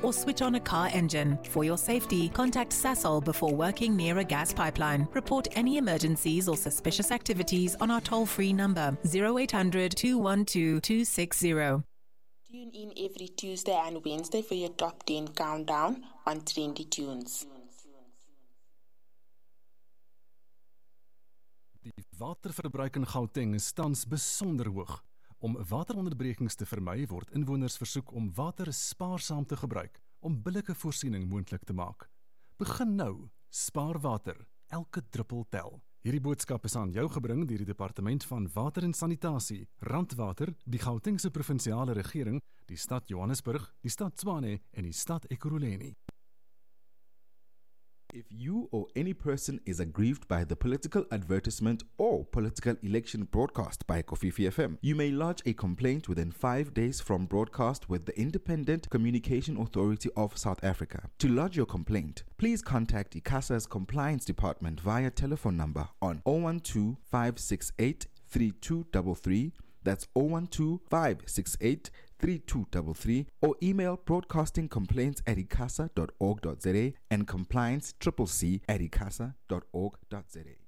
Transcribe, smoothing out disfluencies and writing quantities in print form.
or switch on a car engine. For your safety, contact Sasol before working near a gas pipeline. Report any emergencies or suspicious activities on our toll-free number 0800 212 260. Tune in every Tuesday and Wednesday for your top 10 countdown on Trendy Tunes. Die waterverbruik in Gauteng is tans besonder hoog. Om wateronderbrekings te vermy word inwoners versoek om water spaarsaam te gebruik om billike voorsiening moontlik te maak. Begin nou, spaar water, elke druppel tel. Hierdie boodskap is aan jou gebring deur die Departement van Water en Sanitasie, Randwater, die Gautengse provinsiale regering, die stad Johannesburg, die stad Tshwane en die stad Ekurhuleni. If you or any person is aggrieved by the political advertisement or political election broadcast by Kofifi FM, you may lodge a complaint within 5 days from broadcast with the Independent Communication Authority of South Africa. To lodge your complaint, please contact ICASA's Compliance Department via telephone number on 012 568 3233, that's 012 568 3233, or email broadcastingcomplaints@icasa.org.za and compliance@icasa.org.za.